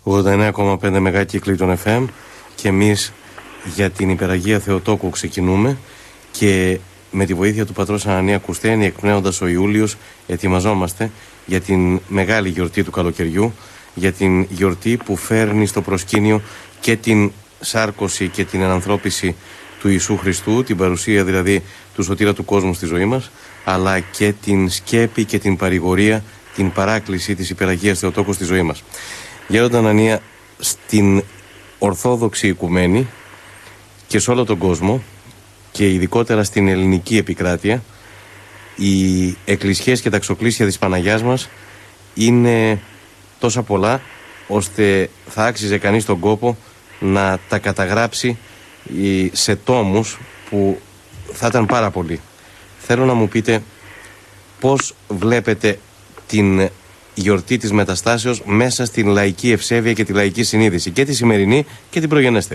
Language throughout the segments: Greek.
89,5 μεγάκυκλοι των FM και εμείς για την Υπεραγία Θεοτόκου ξεκινούμε και με τη βοήθεια του πατρός Ανανία Κουστένη, εκπνέοντας ο Ιούλιος, ετοιμαζόμαστε για την μεγάλη γιορτή του καλοκαιριού, για την γιορτή που φέρνει στο προσκήνιο και την σάρκωση και την ενανθρώπιση του Ιησού Χριστού, την παρουσία δηλαδή του σωτήρα του κόσμου στη ζωή μας, αλλά και την σκέπη και την παρηγορία, την παράκληση της Υπεραγίας Θεοτόκου στη ζωή μας. Γέροντα Ανανία, στην Ορθόδοξη Οικουμένη και σε όλο τον κόσμο και ειδικότερα στην ελληνική επικράτεια, οι εκκλησίες και τα ξοκλήσια της Παναγιάς μας είναι τόσα πολλά, ώστε θα άξιζε κανείς τον κόπο να τα καταγράψει σε τόμους που θα ήταν πάρα πολλοί. Θέλω να μου πείτε πώς βλέπετε την γιορτή της Μεταστάσεως μέσα στην λαϊκή ευσέβεια και τη λαϊκή συνείδηση, και τη σημερινή και την προγενέστερη.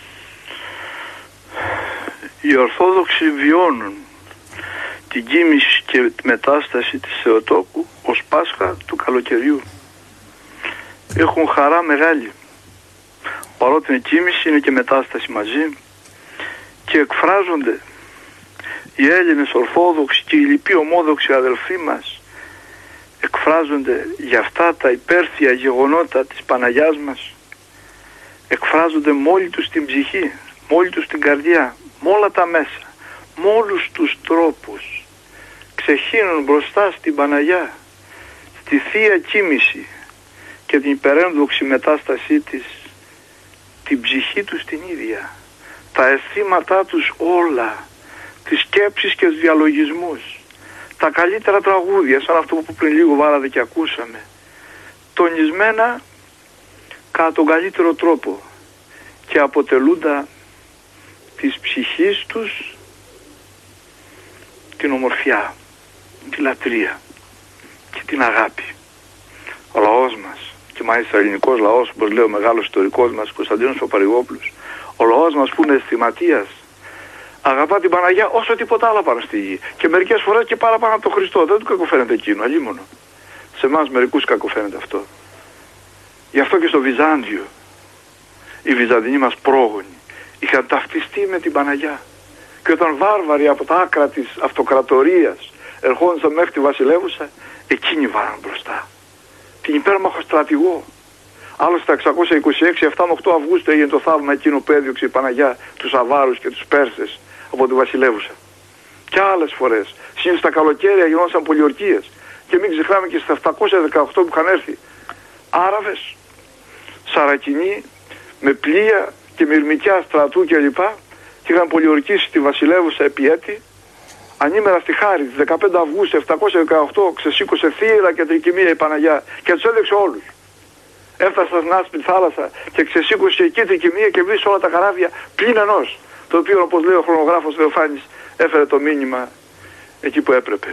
Οι Ορθόδοξοι βιώνουν την κοίμηση και τη μετάσταση της Θεοτόκου ως Πάσχα του καλοκαιριού. Έχουν χαρά μεγάλη. Παρότι είναι κοίμηση, είναι και μετάσταση μαζί, και εκφράζονται οι Έλληνες Ορθόδοξοι και οι λοιποί ομόδοξοι αδελφοί μας, εκφράζονται για αυτά τα υπέρθεια γεγονότα της Παναγιάς μας, εκφράζονται με όλη τους την ψυχή, με όλη τους την καρδιά, με όλα τα μέσα, με όλους τους τρόπους, ξεχύνουν μπροστά στην Παναγιά, στη Θεία Κοίμηση και την υπερένδοξη μετάστασή της, την ψυχή τους την ίδια, τα αισθήματά τους όλα, τις σκέψεις και τους διαλογισμούς, τα καλύτερα τραγούδια, σαν αυτό που πριν λίγο βάλατε και ακούσαμε, τονισμένα κατά τον καλύτερο τρόπο και αποτελούντα της ψυχής τους την ομορφιά, τη λατρεία και την αγάπη. Ο λαός μας, και μάλιστα ο ελληνικός λαός, όπως λέει ο μεγάλος ιστορικός μας Κωνσταντίνος Παπαρηγόπουλος, ο λαός μας που είναι αισθηματίας, αγαπά την Παναγιά όσο τίποτα άλλο πάνω στη γη. Και μερικές φορές και παραπάνω από τον Χριστό. Δεν του κακοφαίνεται εκείνο, αλλήμωνο. Σε εμάς μερικούς κακοφαίνεται αυτό. Γι' αυτό και στο Βυζάντιο οι Βυζαντινοί μας πρόγονοι είχαν ταυτιστεί με την Παναγιά. Και όταν βάρβαροι από τα άκρα της αυτοκρατορίας ερχόντουσαν μέχρι τη βασιλεύουσα, εκείνοι βάραν μπροστά την υπέρμαχο στρατηγό. Άλλωστε τα 626, 7 με 8 Αυγούστου έγινε το θαύμα εκείνο που έδιωξε η Παναγιά τους Αβάρους και τους Πέρσες από τη βασιλεύουσα. Και άλλες φορές, συνήθως τα καλοκαίρια γινόντουσαν πολιορκίες. Και μην ξεχνάμε και στα 718 που είχαν έρθει Άραβες, Σαρακινοί, με πλοία και μυρμικιά στρατού κλπ. Και είχαν πολιορκήσει τη βασιλεύουσα επί έτη. Ανήμερα στη Χάρη, τις 15 Αυγούστου 718, ξεσήκωσε θύρα και τρικυμία η Παναγιά και τους έδειξε όλους. Έφτασε στην άσπρη θάλασσα και ξεσήκωσε εκεί τρικυμία και βρίσκει όλα τα καράβια πλην ενός. Το οποίο, όπως λέει ο χρονογράφος Θεοφάνης, έφερε το μήνυμα εκεί που έπρεπε.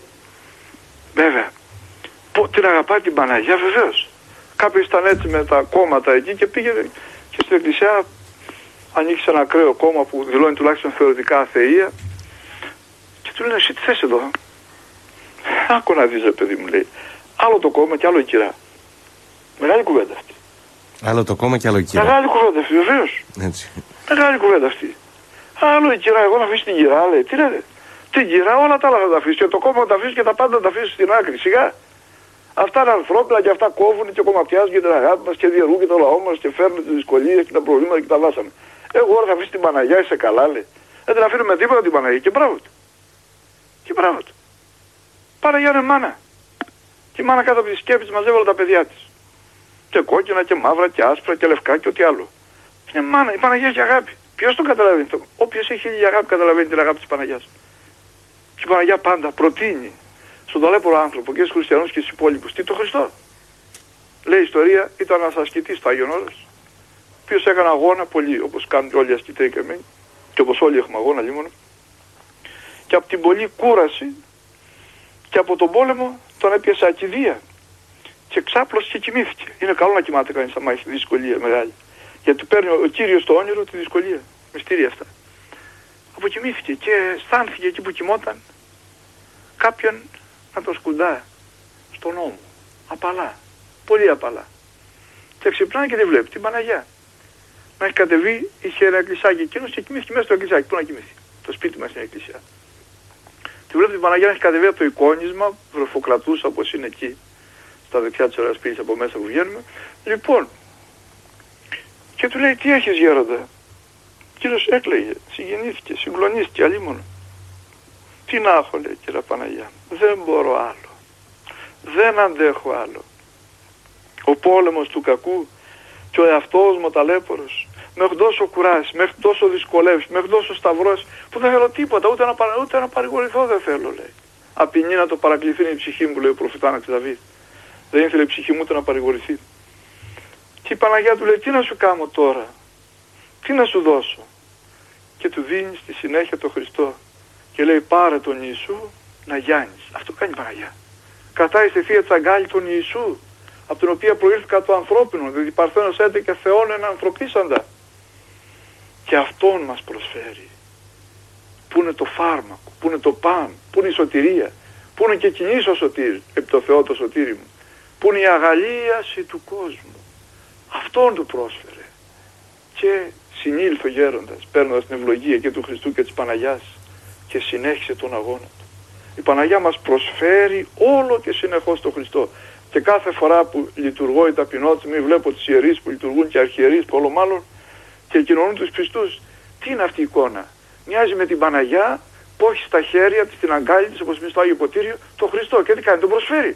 Βέβαια, την αγαπάει την Παναγιά, βεβαίως. Κάποιος ήταν έτσι με τα κόμματα εκεί και πήγε και στην εκκλησιά, ανοίξει ένα ακραίο κόμμα που δηλώνει τουλάχιστον θεωρητικά αθεία. Και του λένε, εσύ τι θες εδώ? Άκου να δεις, ρε παιδί μου, λέει. Άλλο το κόμμα και άλλο η κυρά. Μεγάλη κουβέντα αυτή. Άλλο το κόμμα και άλλο η κυρά. Μεγάλη κουβέντα αυτή, βεβαίως. Έτσι. Μεγάλη κουβέντα αυτή. Άλλο η κυρά, εγώ να αφήσω την κυρά, λέει. Τι λέτε? Την κυρά, όλα τα άλλα θα τα αφήσω. Και το κόμμα θα τα αφήσω και τα πάντα θα τα αφήσω στην άκρη. Σιγά. Αυτά είναι ανθρώπινα και αυτά κόβουν και κομματιάζουν και την αγάπη μας και διαιρούν και το λαό μας και φέρνουν τις δυσκολίες και τα προβλήματα και τα βάσαμε. Εγώ θα αφήσω την Παναγιά, είσαι καλά, λέει. Δεν την αφήνω με τίποτα την Παναγιά. Και μπράβο του. Και μπράβο του. Παναγιά είναι μάνα. Και η μάνα κάτω από τη σκέπη της μαζεύει όλα τα παιδιά της. Και κόκκινα και μαύρα και άσπρα και λευκά και ό,τι άλλο. Είναι μάνα, η Παναγιά έχει αγάπη. Ποιος το καταλαβαίνει? Όποιος έχει χίλια αγάπη καταλαβαίνει την αγάπη της Παναγιάς. Και η Παναγιά πάντα προτείνει στον ταλέπορο άνθρωπο και στους χριστιανούς και στους υπόλοιπους τι? Το Χριστό. Λέει η ιστορία, ήταν ένας ασκητής στο Άγιον Όρος, ο οποίος έκανε αγώνα πολύ, όπως κάνουν όλοι οι ασκητές και εμείς, και όπως όλοι έχουμε αγώνα λίμωνο. Και από την πολλή κούραση και από τον πόλεμο τον έπιασε ακηδία. Και ξάπλωσε και κοιμήθηκε. Είναι καλό να κοιμάται κανείς άμα έχει δυσκολία μεγάλη. Γιατί παίρνει ο Κύριος στο όνειρο τη δυσκολία. Μυστήρια αυτά. Αποκοιμήθηκε και αισθάνθηκε εκεί που κοιμόταν κάποιον να το σκουντά στον ώμο. Απαλά. Πολύ απαλά. Και ξυπνάει και τη βλέπει, την Παναγιά. Να έχει κατεβεί, είχε ένα εκκλησάκι εκείνος και κοιμήθηκε μέσα στο εκκλησάκι. Πού να κοιμηθεί? Το σπίτι μας είναι εκκλησιά. Τη βλέπει την Παναγιά να έχει κατεβεί από το εικόνισμα, βροφοκρατούσα όπως είναι εκεί, στα δεξιά της ωραίας πύλης από μέσα που βγαίνουμε. Λοιπόν, και του λέει, τι έχεις γέροντα? Κύριος έκλαιγε, συγκινήθηκε, συγκλονίστηκε, αλίμονο. Τι να έχω, λέει, κύριε Παναγιά, δεν μπορώ άλλο. Δεν αντέχω άλλο. Ο πόλεμος του κακού και ο εαυτός μου ταλέπορος με έχουν τόσο κουράσει, με έχουν τόσο δυσκολεύσει, με έχουν τόσο σταυρώσει που δεν θέλω τίποτα, ούτε να παρηγορηθώ δεν θέλω, λέει. Απεινή να το παρακληθεί η ψυχή μου, λέει ο προφητάνας Δαβίδ. Δεν ήθελε η ψυχή μου ούτε να παρηγορηθεί. Και η Παναγιά του λέει, τι να σου κάνω τώρα, τι να σου δώσω? Και του δίνει στη συνέχεια το Χριστό και λέει, πάρε τον Ιησού να γιάνεις. Αυτό κάνει η Παναγιά. Κρατάει στη θεία της αγκάλι τον Ιησού, από την οποία προήλθηκα το ανθρώπινο, διότι Παρθένος έντεκε Θεόν εν ανθρωπίσαντα. Και Αυτόν μας προσφέρει. Πού είναι το φάρμακο, πού είναι το παν, πού είναι η σωτηρία, πού είναι και κοινής ο σωτήρ, επί το Θεό το σωτήρι μου, πού είναι η αγαλίαση του κόσμου. Αυτόν του πρόσφερε. Και συνήλθε ο γέροντας, παίρνοντας την ευλογία και του Χριστού και της Παναγιάς, και συνέχισε τον αγώνα του. Η Παναγιά μας προσφέρει όλο και συνεχώς τον Χριστό. Και κάθε φορά που λειτουργώ η ταπεινότητα, μη βλέπω τους ιερείς που λειτουργούν και αρχιερείς, πολλο μάλλον, και κοινωνούν τους πιστούς. Τι είναι αυτή η εικόνα? Μοιάζει με την Παναγιά που έχει στα χέρια της, την αγκάλι της, όπως μείνει στο Άγιο Ποτήριο, τον Χριστό. Και τι κάνει? Τον προσφέρει.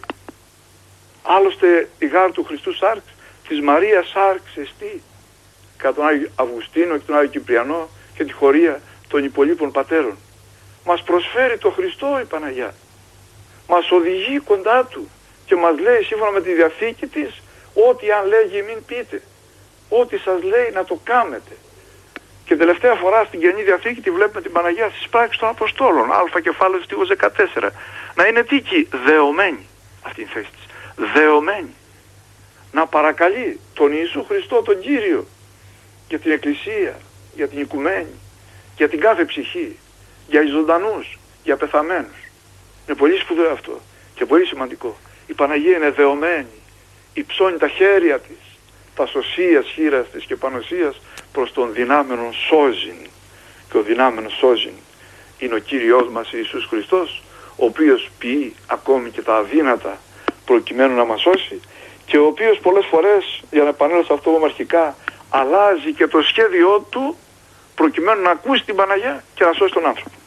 Άλλωστε η γάρ του Χριστού σάρξ, της Μαρίας σάρξ εστί, κατά τον Άγιο Αυγουστίνο και τον Άγιο Κυπριανό και τη χωρία των υπολείπων πατέρων. Μας προσφέρει το Χριστό η Παναγιά. Μας οδηγεί κοντά Του και μας λέει σύμφωνα με τη Διαθήκη της, ό,τι αν λέγει μην πείτε, ό,τι σας λέει να το κάνετε. Και τελευταία φορά στην Καινή Διαθήκη τη βλέπουμε την Παναγιά στις πράξεις των Αποστόλων, α κεφάλαιο στίχος 14. Να είναι τι εκεί? Δεωμένη. Αυτή είναι η θέση της. Δεωμένη. Να παρακαλεί τον Ιησού Χριστό, τον Κύριο, για την Εκκλησία, για την οικουμένη, για την κάθε ψυχή, για ζωντανούς, για πεθαμένους. Είναι πολύ σπουδαίο αυτό και πολύ σημαντικό. Η Παναγία είναι δεωμένη, υψώνει τα χέρια της, τα σωσίας χείρας της και πανωσίας προς τον δυνάμενον σώζην. Και ο δυνάμενος σώζην είναι ο Κύριος μας Ιησούς Χριστός, ο οποίος ποιεί ακόμη και τα αδύνατα προκειμένου να μας σώσει, και ο οποίος πολλές φορές, για να επανέλθω σε αυτό που είπαμε αρχικά, αλλάζει και το σχέδιό του προκειμένου να ακούσει την Παναγιά και να σώσει τον άνθρωπο.